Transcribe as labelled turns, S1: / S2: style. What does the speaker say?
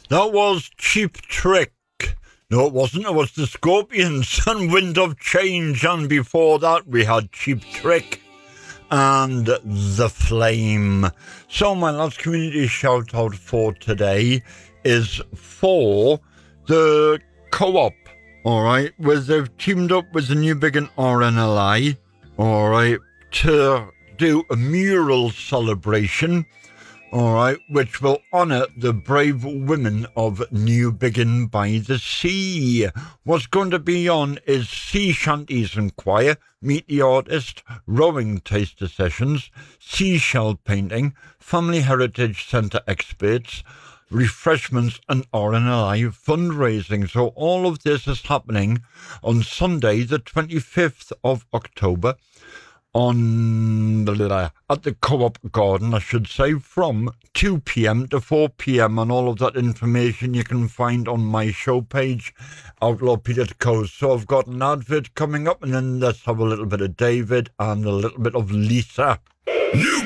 S1: That was Cheap Trick. No, it wasn't. It was the Scorpions and Wind of Change. And before that, we had Cheap Trick and The Flame. So my last community shout out for today is for the Co-op. All right, where they've teamed up with the Newbiggin RNLI. All right, to do a mural celebration. All right, which will honour the brave women of Newbiggin by the Sea. What's going to be on is sea shanties and choir, meet the artist, rowing taster sessions, seashell painting, family heritage centre experts, refreshments and RNLI fundraising. So all of this is happening on Sunday, the 25th of October. At the Co-op Garden, I should say, from 2 p.m. to 4 p.m. And all of that information you can find on my show page, Outlaw Peter Coast. So I've got an advert coming up, and then let's have a little bit of David and a little bit of Lisa.
S2: New